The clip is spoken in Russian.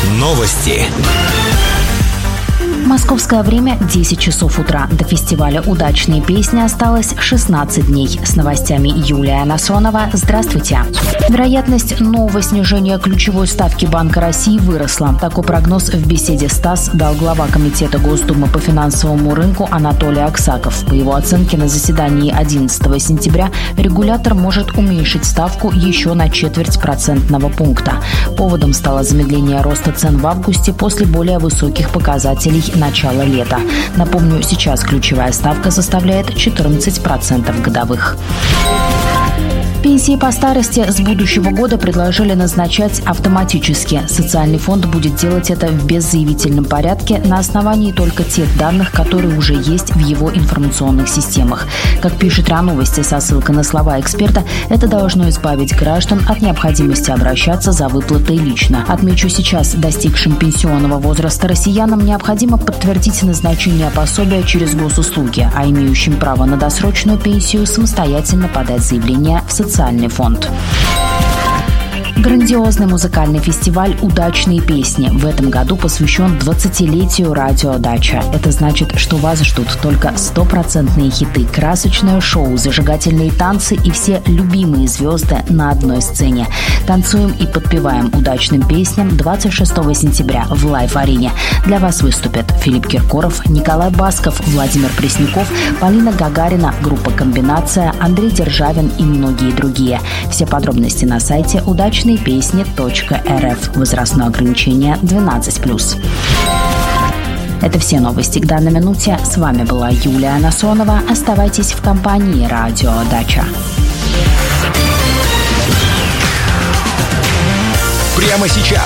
Новости. Московское время 10 часов утра. До фестиваля «Удачные песни» осталось 16 дней. С новостями Юлия Насонова. Здравствуйте. Вероятность нового снижения ключевой ставки Банка России выросла. Такой прогноз в беседе с ТАСС дал глава Комитета Госдумы по финансовому рынку Анатолий Аксаков. По его оценке, на заседании 11 сентября регулятор может уменьшить ставку еще на 0,25 процентного пункта. Поводом стало замедление роста цен в августе после более высоких показателей начала лета. Напомню, сейчас ключевая ставка составляет 14% годовых. Пенсии по старости с будущего года предложили назначать автоматически. Социальный фонд будет делать это в беззаявительном порядке на основании только тех данных, которые уже есть в его информационных системах. Как пишет РА Новости со ссылкой на слова эксперта, это должно избавить граждан от необходимости обращаться за выплатой лично. Отмечу, сейчас достигшим пенсионного возраста россиянам необходимо подтвердить назначение пособия через госуслуги, а имеющим право на досрочную пенсию самостоятельно подать заявление в социальный фонд. Грандиозный музыкальный фестиваль «Удачные песни» в этом году посвящен 20-летию радио «Дача». Это значит, что вас ждут только 100% хиты, красочное шоу, зажигательные танцы и все любимые звезды на одной сцене. Танцуем и подпеваем удачным песням 26 сентября в Лайв-арене. Для вас выступят Филипп Киркоров, Николай Басков, Владимир Пресняков, Полина Гагарина, группа «Комбинация», Андрей Державин и многие другие. Все подробности на сайте удачныепесни.рф. Возрастное ограничение 12+. Это все новости к данной минуте. С вами была Юлия Насонова. Оставайтесь в компании «Радио Дача». Прямо сейчас